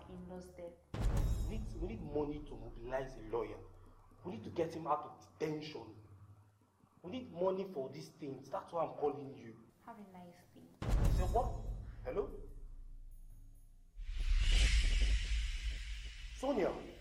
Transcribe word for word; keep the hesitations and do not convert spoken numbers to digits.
in-laws death. We need, we need money to mobilize a lawyer. We need to get him out of detention. We need money for these things. That's why I'm calling you. Have a nice day. So what? Hello? Sonia?